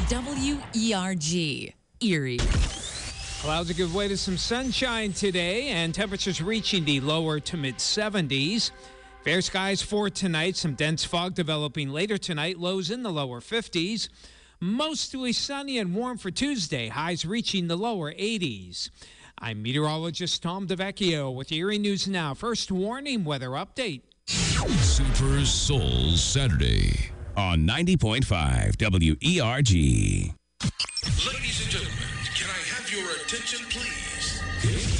WERG, Erie. Clouds give way to some sunshine today, and temperatures reaching the lower to mid-70s. Fair skies for tonight. Some dense fog developing later tonight. Lows in the lower 50s. Mostly sunny and warm for Tuesday. Highs reaching the lower 80s. I'm meteorologist Tom DeVecchio with Erie News Now. First warning weather update. Super Soul Saturday on 90.5 WERG. Ladies and gentlemen, can I have your attention, please?